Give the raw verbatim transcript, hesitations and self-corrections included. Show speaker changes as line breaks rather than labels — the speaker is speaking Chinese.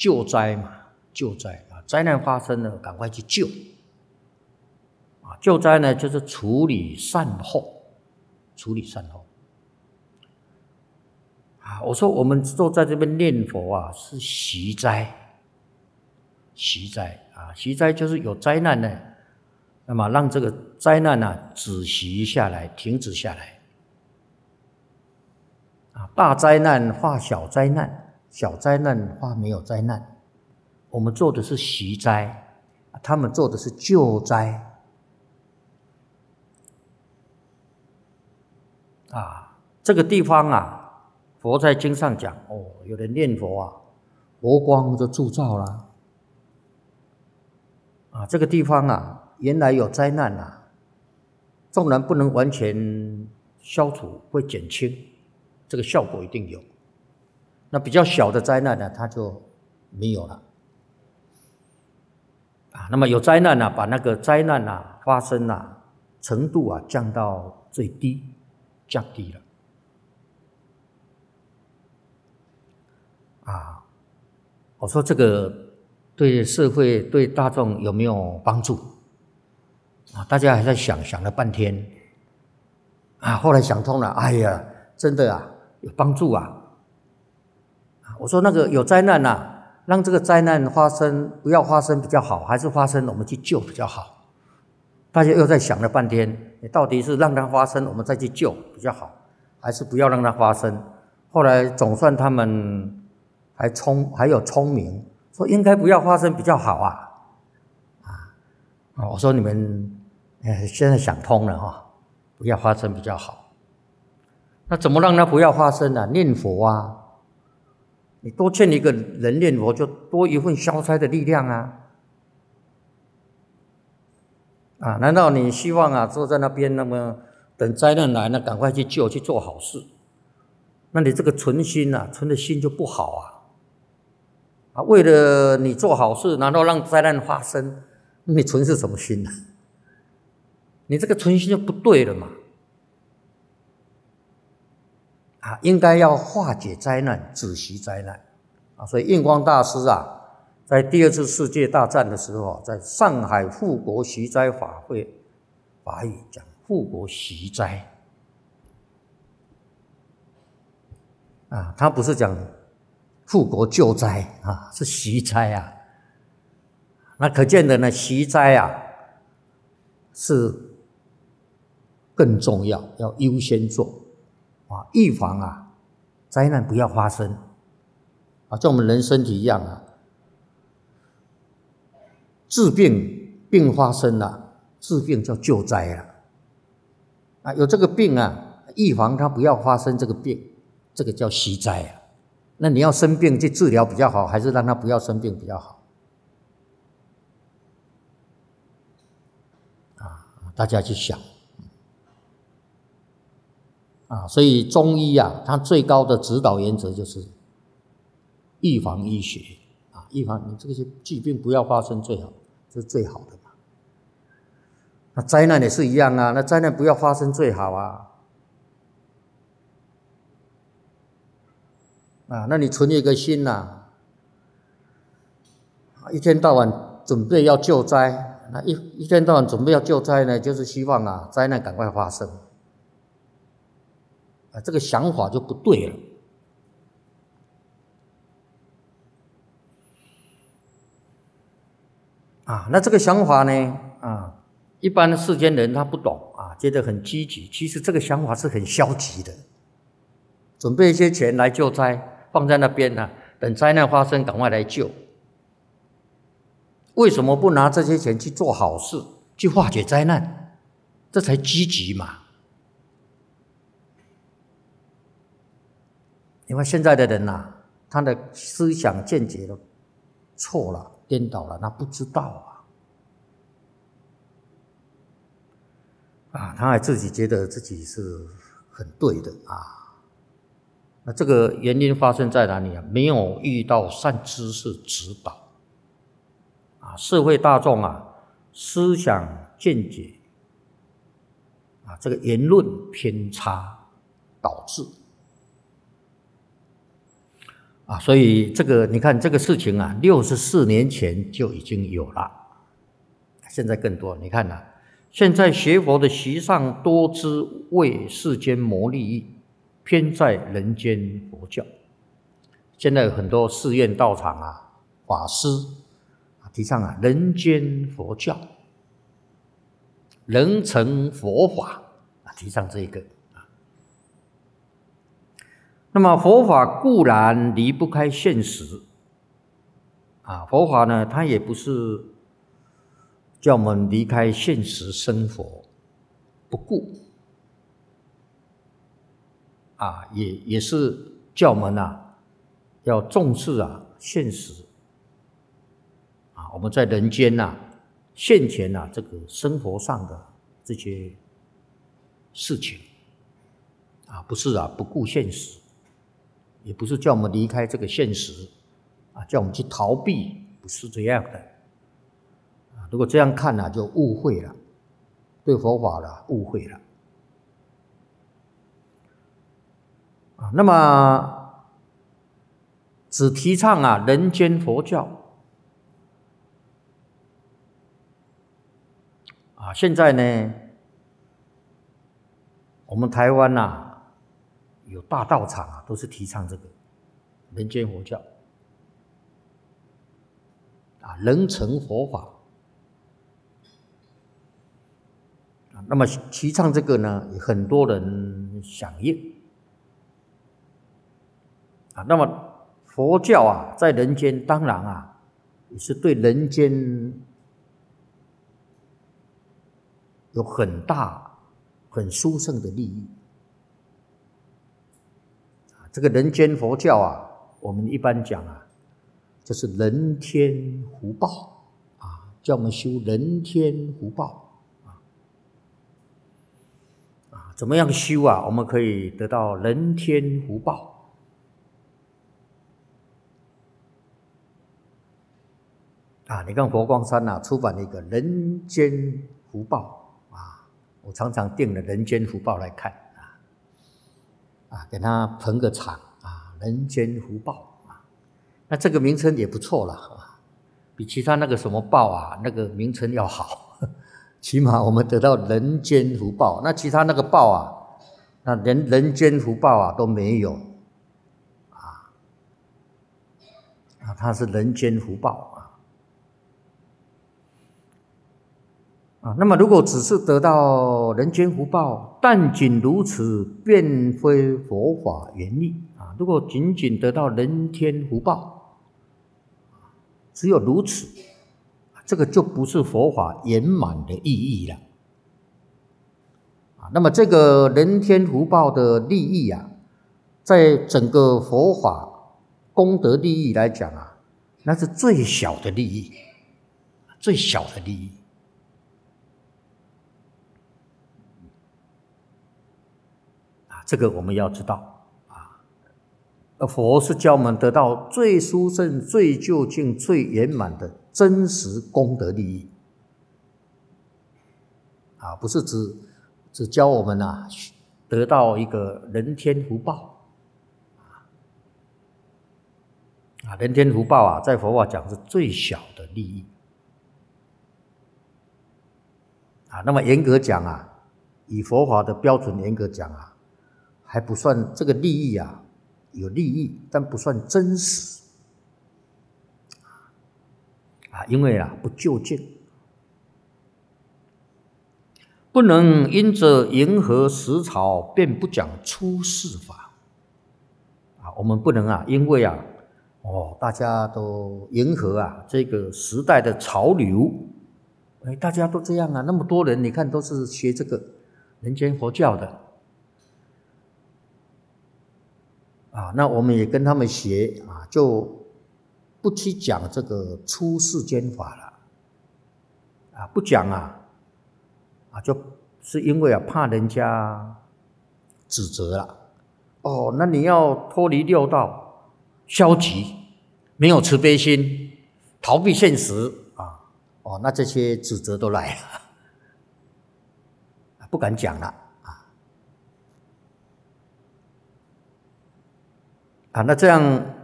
救灾嘛，救灾啊，灾难发生了，赶快去救啊。救灾呢，就是处理善后，处理善后啊。我说我们坐在这边念佛啊，是息灾，息灾啊，息灾就是有灾难呢，那么让这个灾难呢、啊、止息下来，停止下来啊。大灾难化小灾难，小灾难化没有灾难。我们做的是息灾，他们做的是救灾啊。这个地方啊，佛在经上讲哦，有人念佛啊，佛光就铸造了啊。这个地方啊，原来有灾难啊，纵然不能完全消除，会减轻，这个效果一定有。那比较小的灾难呢，它就没有了啊。那么有灾难啊，把那个灾难啊发生啊程度啊降到最低，降低了啊。我说这个对社会对大众有没有帮助啊？大家还在想想了半天啊，后来想通了，哎呀，真的啊，有帮助啊。我说那个有灾难啊，让这个灾难发生不要发生比较好，还是发生我们去救比较好？大家又在想了半天，到底是让它发生我们再去救比较好，还是不要让它发生？后来总算他们还聪还有聪明，说应该不要发生比较好啊！啊，我说你们呃现在想通了哈，不要发生比较好。那怎么让它不要发生呢？念佛啊！你多劝一个人念佛，就多一份消灾的力量啊！啊，难道你希望啊坐在那边，那么等灾难来，那赶快去救，去做好事？那你这个存心啊，存的心就不好啊！啊，为了你做好事，然后让灾难发生，你存是什么心呢？你这个存心就不对了嘛！啊，应该要化解灾难，止息灾难啊！所以印光大师啊，在第二次世界大战的时候，在上海护国息灾法会法语讲护国息灾啊，他不是讲护国救灾啊，是息灾啊。那可见的呢，息灾啊是更重要，要优先做。啊，预防啊，灾难不要发生啊，像我们人身体一样啊，治病病发生了，治病叫救灾了啊，有这个病啊，预防它不要发生这个病，这个叫息灾啊。那你要生病去治疗比较好，还是让它不要生病比较好？啊，大家去想。啊，所以中医啊，它最高的指导原则就是预防医学啊，预防你这些疾病不要发生最好，这是最好的嘛。那灾难也是一样啊，那灾难不要发生最好啊。啊，那你存一个心呐、啊，一天到晚准备要救灾，那一一天到晚准备要救灾呢，就是希望啊灾难赶快发生。啊，这个想法就不对了啊。那这个想法呢，啊，一般世间人他不懂啊，觉得很积极，其实这个想法是很消极的。准备一些钱来救灾，放在那边呢、啊，等灾难发生赶快来救。为什么不拿这些钱去做好事，去化解灾难？这才积极嘛。因为现在的人呐、啊，他的思想见解都错了、颠倒了，他不知道啊，啊，他还自己觉得自己是很对的啊。那这个原因发生在哪里啊？没有遇到善知识指导啊，社会大众啊，思想见解啊，这个言论偏差导致。 啊，所以这个你看这个事情啊，六十四年前就已经有了，现在更多。你看呐、啊，现在学佛的席上多知为世间谋利益，偏在人间佛教。现在有很多寺院道场啊，法师啊提倡啊人间佛教，人成佛法啊，提倡这一个。那么佛法固然离不开现实啊，佛法呢，它也不是叫我们离开现实生活不顾啊，也也是叫我们啊要重视啊现实啊，我们在人间呐、啊、现前呐、啊、这个生活上的这些事情啊，不是啊不顾现实。也不是叫我们离开这个现实啊，叫我们去逃避，不是这样的啊。如果这样看呢、啊，就误会了，对佛法了误会了啊。那么只提倡啊人间佛教啊。现在呢，我们台湾呐、啊。有大道场啊，都是提倡这个人间佛教啊，人成佛法啊。那么提倡这个呢，有很多人响应啊。那么佛教啊，在人间当然啊，也是对人间有很大、很殊胜的利益。这个人间佛教啊，我们一般讲啊，就是人天福报啊，叫我们修人天福报啊啊，怎么样修啊？我们可以得到人天福报啊。你看佛光山啊，出版了一个人间福报啊，我常常订了人间福报来看。啊，给他捧个场啊，人间福报啊，那这个名称也不错了啊，比其他那个什么报啊，那个名称要好，起码我们得到人间福报。那其他那个报啊，那人人间福报啊都没有啊啊，它是人间福报啊啊。那么如果只是得到人间福报，但仅如此，便非佛法原意啊。如果仅仅得到人天福报，只有如此，这个就不是佛法圆满的意义了啊。那么这个人天福报的利益啊，在整个佛法功德利益来讲啊，那是最小的利益，最小的利益。这个我们要知道啊，佛是教我们得到最殊胜、最究竟、最圆满的真实功德利益啊，不是只只教我们啊得到一个人天福报啊，人天福报啊，在佛法讲是最小的利益啊。那么严格讲啊，以佛法的标准严格讲啊，还不算这个利益啊，有利益，但不算真实啊，因为啊不究竟，不能因着迎合时潮，便不讲出世法啊。我们不能啊，因为啊，哦，大家都迎合啊这个时代的潮流，哎，大家都这样啊，那么多人，你看都是学这个人间佛教的。啊，那我们也跟他们学啊，就不去讲这个出世间法了，啊，不讲啊，啊，就是因为啊怕人家指责了，哦，那你要脱离六道，消极，没有慈悲心，逃避现实啊，哦，那这些指责都来了，不敢讲了。啊，那这样